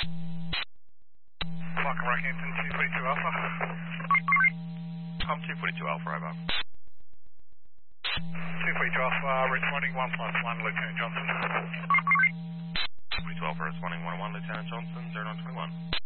Mark Rockington, 242 Alpha. 242 Alpha, over. 242 Alpha, responding 1+1, Lieutenant Johnson. 242 Alpha, responding 1-1, Lieutenant Johnson, 0921.